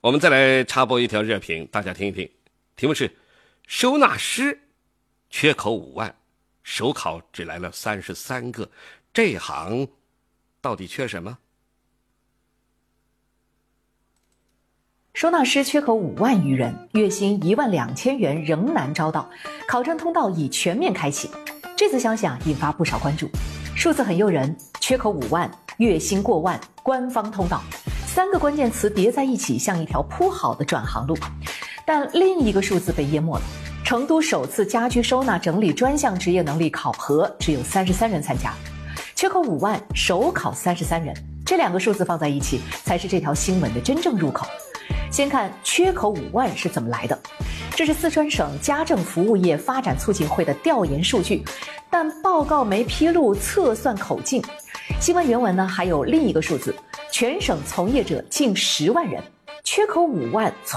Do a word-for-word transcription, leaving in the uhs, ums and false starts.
我们再来插播一条热评，大家听一听，题目是收纳师缺口五万，首考只来了三十三个，这行到底缺什么？ 收纳师缺口五万余人，月薪一万两千元仍难招到，考证通道已全面开启。这次消息啊，引发不少关注。数字很诱人，缺口五万，月薪过万，官方通道，三个关键词叠在一起，像一条铺好的转行路。但另一个数字被淹没了，成都首次家居收纳整理专项职业能力考核只有三十三人参加，缺口五万，首考三十三人，这两个数字放在一起，才是这条新闻的真正入口。先看缺口五万是怎么来的，这是四川省家政服务业发展促进会的调研数据，但报告没披露测算口径。新闻原文呢还有另一个数字，全省从业者近十万人，缺口五万。